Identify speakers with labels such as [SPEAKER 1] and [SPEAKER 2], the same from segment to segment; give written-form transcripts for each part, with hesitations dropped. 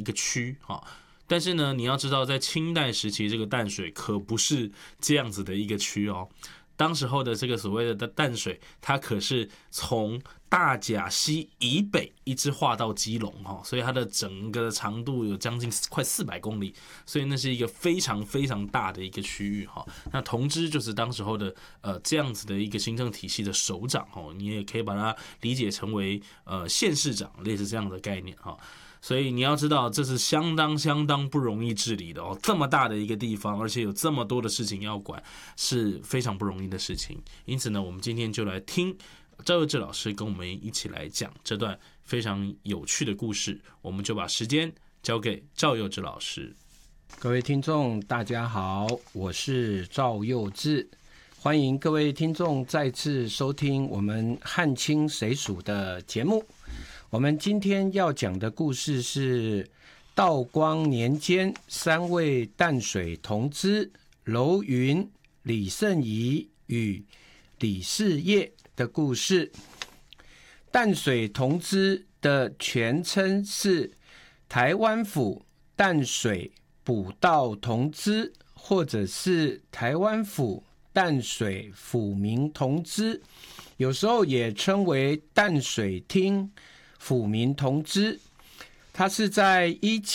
[SPEAKER 1] 一个区但是呢，你要知道，在清代时期，这个淡水可不是这样子的一个区哦。当时候的这个所谓的淡水，它可是从大甲溪以北一直划到基隆所以它的整个长度有将近快400公里，所以那是一个非常非常大的一个区域那同知就是当时候的这样子的一个行政体系的首长你也可以把它理解成为县市长，类似这样的概念所以你要知道，这是相当不容易治理的这么大的一个地方，而且有这么多的事情要管，是非常不容易的事情。因此呢，我们今天就来听赵佑志老师跟我们一起来讲这段非常有趣的故事。我们就把时间交给赵佑志老师。
[SPEAKER 2] 各位听众大家好，我是赵佑志，欢迎各位听众再次收听我们汉清水属的节目。我们今天要讲的故事是道光年间3位淡水同知娄云、李圣仪与李世业的故事。淡水同知的全称是台湾府淡水补道同知，或者是台湾府淡水府民同知，有时候也称为淡水厅府民同知。他是在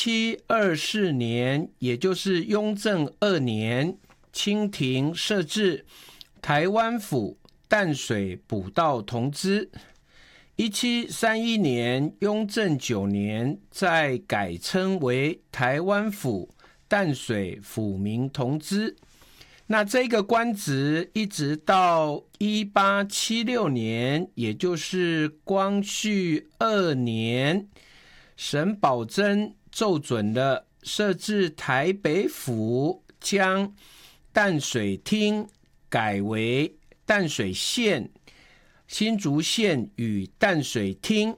[SPEAKER 2] 1724年，也就是雍正2年，清廷设置台湾府淡水补道同知。1731年，雍正9年，再改称为台湾府淡水府民同知。那这个官职一直到1876年，也就是光绪2年，沈葆桢奏准了设置台北府，将淡水厅改为淡水县、新竹县与淡水厅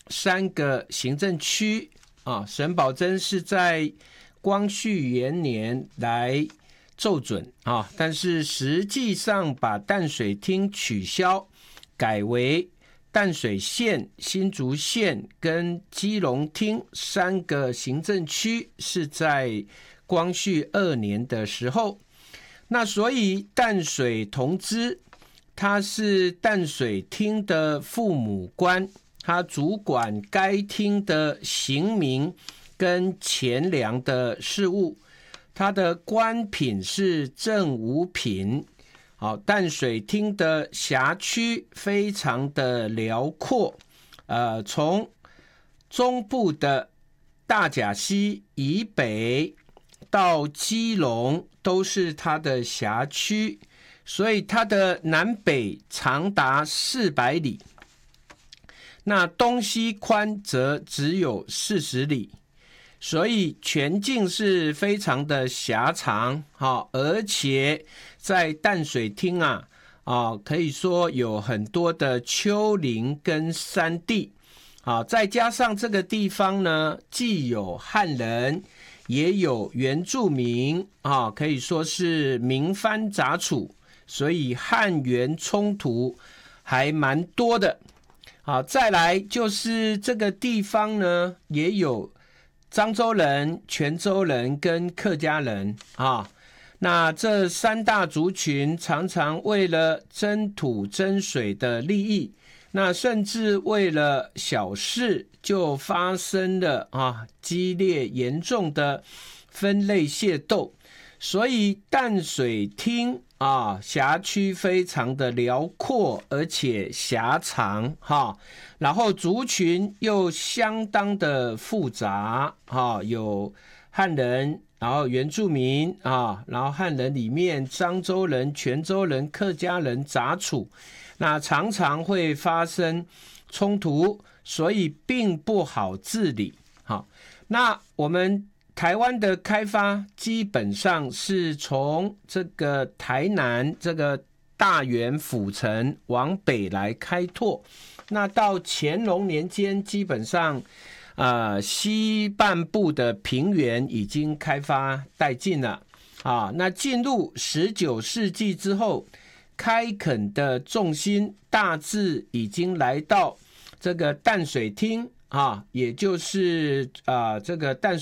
[SPEAKER 2] 3个行政区沈葆桢是在光绪元年来奏准但是实际上把淡水厅取消，改为淡水县、新竹县跟基隆厅3个行政区，是在光绪2年的时候。那所以淡水同知他是淡水厅的父母官，他主管该厅的刑民跟钱粮的事务，他的官品是正五品。淡水厅的辖区非常的辽阔，从中部的大甲溪以北到基隆都是它的辖区，所以它的南北长达400里，那东西宽则只有40里，所以全境是非常的狭长而且在淡水厅可以说有很多的丘陵跟山地再加上这个地方呢，既有汉人也有原住民可以说是民藩杂处，所以汉原冲突还蛮多的再来就是这个地方呢，也有漳州人、泉州人跟客家人那这3大族群常常为了争土争水的利益，那甚至为了小事就发生了激烈严重的分类械斗，所以淡水厅辖区非常的辽阔而且狭长然后族群又相当的复杂有汉人，然后原住民然后汉人里面漳州人、泉州人、客家人杂处，那常常会发生冲突，所以并不好治理那我们台湾的开发基本上是从这个台南这个大园府城往北来开拓，那到乾隆年间基本上西半部的平原已经开发殆尽了那进入19世纪之后，开垦的重心大致已经来到这个淡水厅也就是这个淡水